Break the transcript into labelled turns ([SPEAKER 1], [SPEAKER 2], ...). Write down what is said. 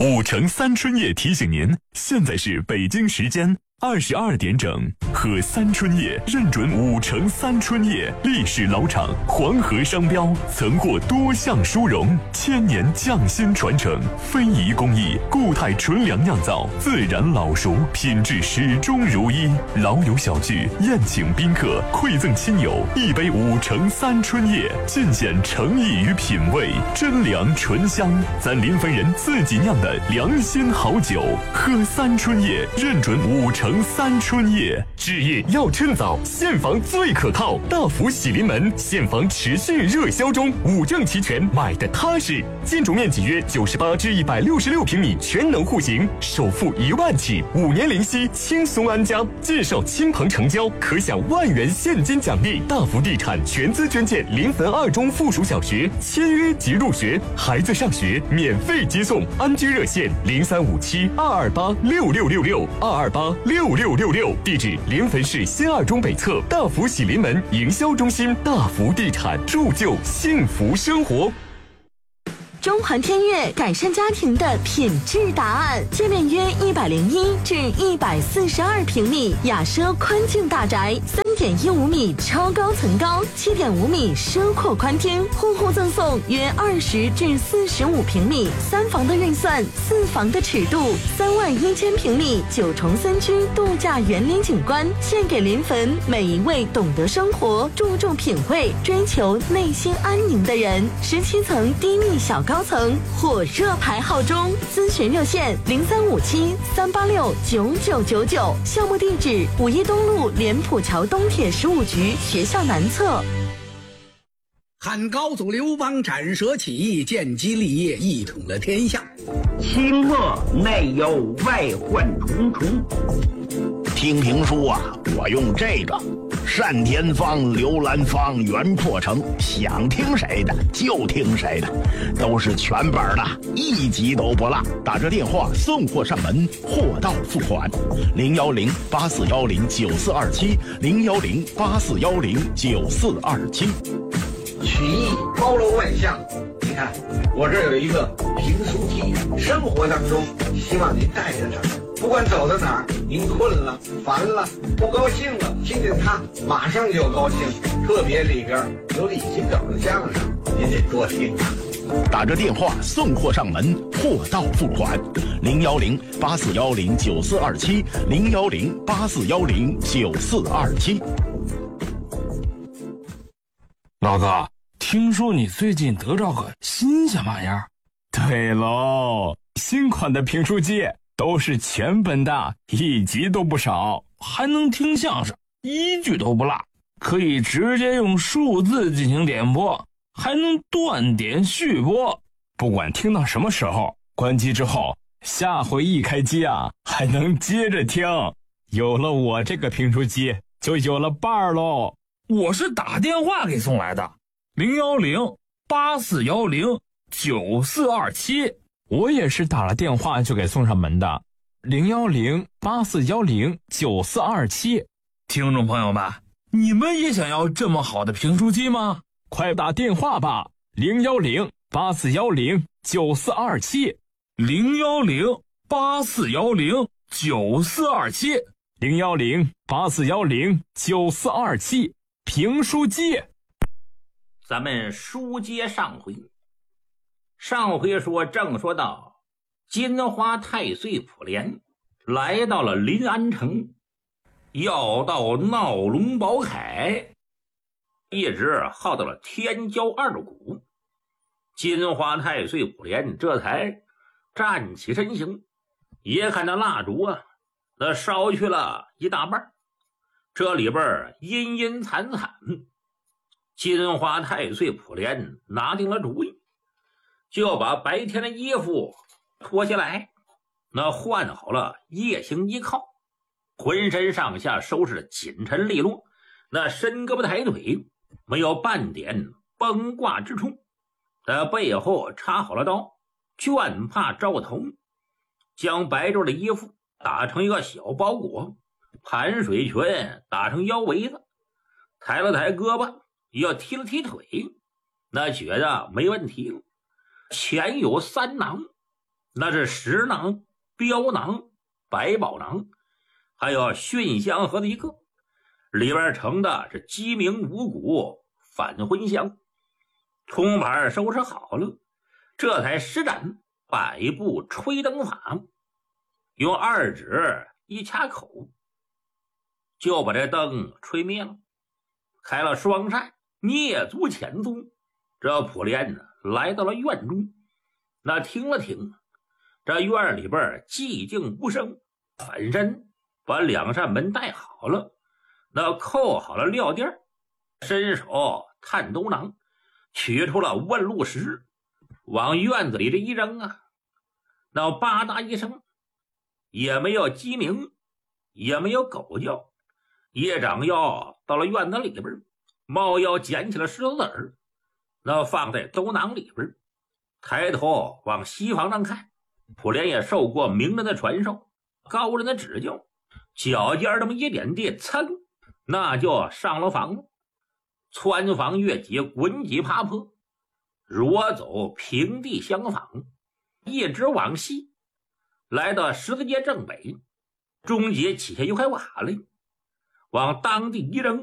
[SPEAKER 1] 5城3春夜提醒您，现在是北京时间22点整，和3春夜认准5城3春夜历史老厂黄河商标，曾获多项殊荣，千年匠心传承，非遗工艺，固态纯粮酿造，自然老熟，品质始终如一。老友小聚，宴请宾客，馈赠亲友，一杯5城3春夜，尽显诚意与品味，真粮醇香，咱临汾人自己酿的良心好酒，喝3春夜认准5城3春夜。
[SPEAKER 2] 置业要趁早，现房最可靠，大福喜临门，现房持续热销中，5证齐全，买的踏实。建筑面积约98至166平米，全能户型，首付1万起，5年零息，轻松安家。介绍亲朋成交，可享1万元现金奖励。大福地产全资捐建临汾2中附属小学，签约即入学，孩子上学免费接送。安居热线035722826666，2286666，地址临汾市新2中北侧大福喜临门营销中心。大福地产，铸就幸福生活。
[SPEAKER 3] 中环天悦改善家庭的品质答案，界面约101至142平米，雅奢宽境大宅，3.15米超高层高，7.5米奢阔宽厅，户户赠送约20至45平米，3房的预算，4房的尺度，31000平米9重3居度假园林景观，献给临汾每一位懂得生活、注重品味、追求内心安宁的人。17层低密小高层，火热排号中，咨询热线0357-386-9999，项目地址5一东路莲浦桥东铁15局学校南侧。
[SPEAKER 4] 汉高祖刘邦斩蛇起义，建基立业，一统了天下。
[SPEAKER 5] 清末内忧外患重重。
[SPEAKER 6] 听评书啊，我用这个单田芳、刘兰芳、袁破城，想听谁的就听谁的，都是全本的，一集都不落。打着电话送货上门，货到付款。010-8410-9427，010-8410-9427。
[SPEAKER 5] 曲艺包罗万象，你看我这有一个评书记，生活当中希望您带着它，不管走到哪儿，您困了、烦了、不高兴了，听见它马上就高兴。特别里边有李金斗的相声，您得多听啊。
[SPEAKER 6] 打着电话送货上门，货到付款。010-8410-9427，010-8410-9427。
[SPEAKER 7] 老哥，听说你最近得着个新鲜玩意儿？
[SPEAKER 8] 对喽，新款的评书机都是全本的，一集都不少，
[SPEAKER 7] 还能听相声，一句都不落，可以直接用数字进行点播，还能断点续播，
[SPEAKER 8] 不管听到什么时候，关机之后下回一开机啊，还能接着听。有了我这个评书机，就有了伴儿喽。
[SPEAKER 7] 我是打电话给送来的，010-8410-9427。
[SPEAKER 8] 我也是打了电话就给送上门的，010-8410-9427。
[SPEAKER 7] 听众朋友们，你们也想要这么好的评书机吗？
[SPEAKER 8] 快打电话吧，010-8410-9427。
[SPEAKER 7] 010-8410-9427。
[SPEAKER 8] 010-8410-9427。评书机。
[SPEAKER 9] 咱们书接上回，正说到金花太岁普莲来到了临安城，要到闹龙宝铠，一直耗到了天骄2鼓。金花太岁普莲这才站起身形，也看到蜡烛啊，那烧去了一大半，这里边阴阴惨惨。金花太岁普莲拿定了主意，就把白天的衣服脱下来，那换好了夜行衣靠，浑身上下收拾的紧沉利落，那伸胳膊抬腿没有半点崩挂之处，背后插好了刀，绢帕罩头，将白皱的衣服打成一个小包裹，盘水裙打成腰围子，抬了抬胳膊，要踢了踢腿，那觉得没问题了。前有3囊， 那是石囊、标囊、百宝囊，还有熏香盒的一个，里边盛的是鸡鸣五谷返魂香。铜板收拾好了，这才施展百步吹灯法，用二指一掐口，就把这灯吹灭了。开了双扇，蹑足前踪。这普莲呢，来到了院中，那听了听，这院里边寂静无声，反身把两扇门带好了，那扣好了料垫，伸手探兜囊，取出了问路石，往院子里这一扔啊，那吧嗒一声，也没有鸡鸣，也没有狗叫。叶长腰到了院子里边，猫腰捡起了石头子儿，那放在兜囊里边，抬头往西房上看。普莲也受过名人的传授，高人的指教，脚尖这么一点地，噌，那就上了房了。穿房越脊，滚脊爬坡，裸走平地相仿，一直往西，来到十字街正北，中街起下一块瓦来，往当地一扔，